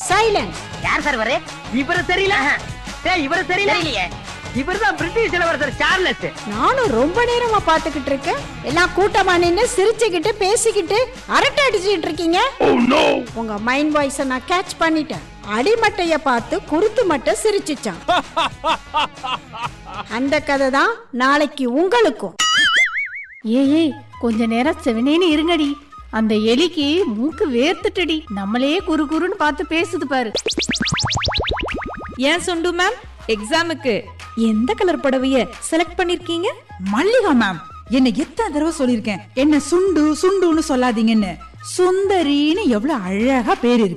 Silence. யார் sir இவரு? இவரு தெரியல. இவரு தெரியலையே. இவர்தான் பிரிட்டிஷ் இளவரசர் சார்லஸ். நானும் ரொம்ப நேரமா பாத்துக்கிட்டு இருக்கேன். எல்லாம் கூட்டமா நின்னு சிரிச்சுக்கிட்டு பேசிக்கிட்டு அரட்டை அடிச்சுக்கிட்டு இருக்கீங்க. உங்க மைண்ட் வாய்ஸ நான் கேட்ச் பண்ணிட்டேன். அடிமட்டைய பார்த்து குருத்து மட்டை சிரிச்சுச்சான். அந்த கதை தான் நாளைக்கு உங்களுக்கும். ஏய் கொஞ்ச நேரம் செவனேன்னு இருங்கடி. அந்த எலிக்கு மூக்கு வேர்த்துட்டடி. நம்மளே குறு குறுன்னு பார்த்து பேசுது பாரு. ஏன் சுண்டு மேம், எக்ஸாமுக்கு எந்த கலர் புடவைய செலக்ட் பண்ணிருக்கீங்க? மல்லிகா மேம், என்ன எத்தனை தடவை சொல்லிருக்கேன், என்ன சுண்டு சுண்டுன்னு சொல்லாதீங்கன்னு. சுந்தரின்னு எவ்வளவு அழகா பேர் இருக்கு.